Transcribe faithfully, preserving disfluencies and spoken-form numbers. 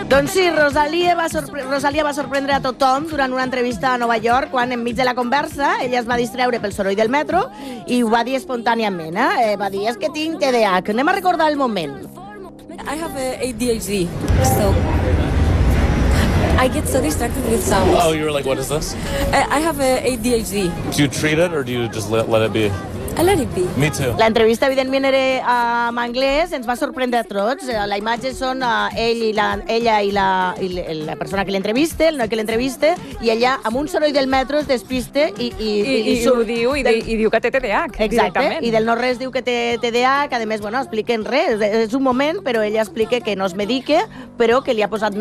Doncs sí, Rosalia va, sorpre Rosalia va sorprendre a tothom durant una entrevista a Nova York, quan enmig de la conversa ella es va distreure pel soroll del metro i ho va dir espontàniament. Eh? Va dir, és que tinc T D A H. Anem a recordar el moment. I have A D H D, so I get so distracted with sounds. Oh, you were like, what is this? I, I have A D H D. Do you treat it or do you just let, let it be? I let it be. Me too. L'entrevista, evidentment, era en anglès, ens va sorprendre a tots. La imatge són uh, ell i la, ella i la, i la persona que l'entrevista, el noi que l'entrevista, i ella, amb un soroll del metro, es despiste i... I, I, i, i ho diu, i, del... i diu que té T D A H. Exacte, i del no-res diu que té T D A H, que a més, bueno, expliquen res. És un moment, però ella explica que no es medica, però que li ha posat